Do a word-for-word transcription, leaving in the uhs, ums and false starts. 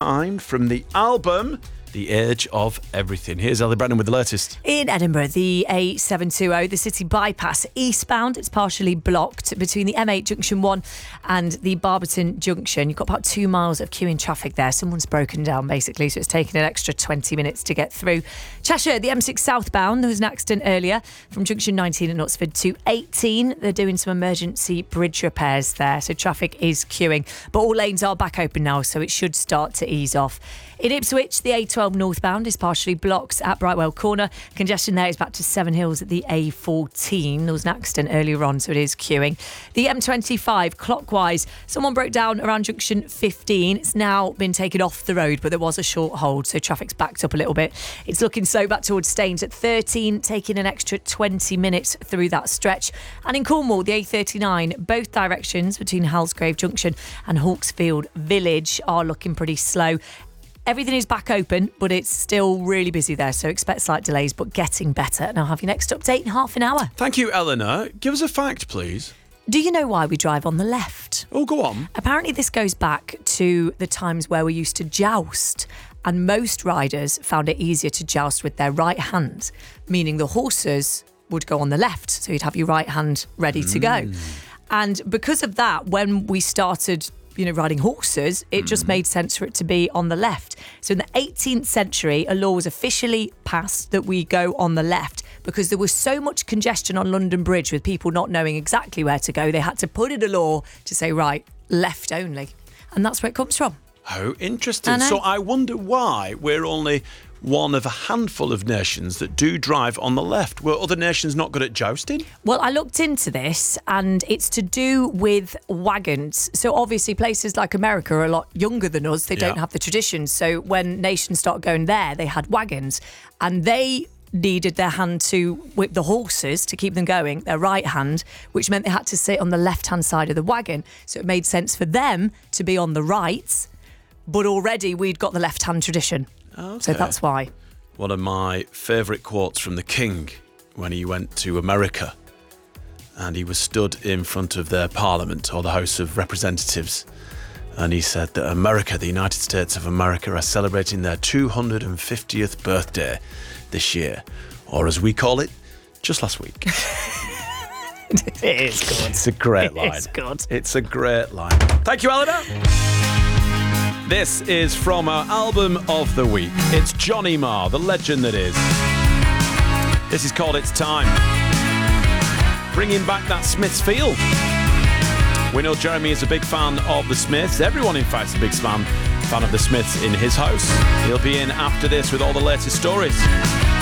Time from the album The Age of Everything. Here's Ellie Brennan with the latest. In Edinburgh, the A seven twenty, the city bypass eastbound, it's partially blocked between the M eight Junction one and the Barberton Junction. You've got about two miles of queuing traffic there. Someone's broken down, basically, so it's taken an extra twenty minutes to get through. Cheshire, the M six southbound, there was an accident earlier from Junction nineteen at Knutsford to eighteen. They're doing some emergency bridge repairs there, so traffic is queuing. But all lanes are back open now, so it should start to ease off. In Ipswich, the A twelve northbound is partially blocked at Brightwell Corner. Congestion there is back to Seven Hills at the A fourteen. There was an accident earlier on, so it is queuing. The M twenty-five clockwise, someone broke down around junction fifteen. It's now been taken off the road, but there was a short hold, so traffic's backed up a little bit. It's looking so back towards Staines at thirteen, taking an extra twenty minutes through that stretch. And in Cornwall, the A thirty-nine, both directions between Halsgrave Junction and Hawksfield Village are looking pretty slow. Everything is back open, but it's still really busy there, so expect slight delays, but getting better. And I'll have your next update in half an hour. Thank you, Eleanor. Give us a fact, please. Do you know why we drive on the left? Oh, go on. Apparently this goes back to the times where we used to joust, and most riders found it easier to joust with their right hand, meaning the horses would go on the left, so you'd have your right hand ready to go. Mm. And because of that, when we started you know, riding horses, it just Mm. made sense for it to be on the left. So in the eighteenth century, a law was officially passed that we go on the left because there was so much congestion on London Bridge with people not knowing exactly where to go. They had to put in a law to say, right, left only. And that's where it comes from. How interesting. I know. So I wonder why we're only one of a handful of nations that do drive on the left. Were other nations not good at jousting? Well, I looked into this and it's to do with wagons. So obviously places like America are a lot younger than us. They don't Yeah. have the traditions. So when nations started going there, they had wagons and they needed their hand to whip the horses to keep them going, their right hand, which meant they had to sit on the left-hand side of the wagon. So it made sense for them to be on the right, but already we'd got the left-hand tradition. Okay. So that's why. One of my favourite quotes from the King when he went to America and he was stood in front of their Parliament or the House of Representatives, and he said that America, the United States of America, are celebrating their two hundred fiftieth birthday this year, or as we call it, just last week. It is good. It's a great line. It's good. It's a great line. Thank you, Eleanor. This is from our album of the week. It's Johnny Marr, the legend that is. This is called It's Time. Bringing back that Smiths feel. We know Jeremy is a big fan of the Smiths. Everyone, in fact, is a big fan, fan of the Smiths in his house. He'll be in after this with all the latest stories.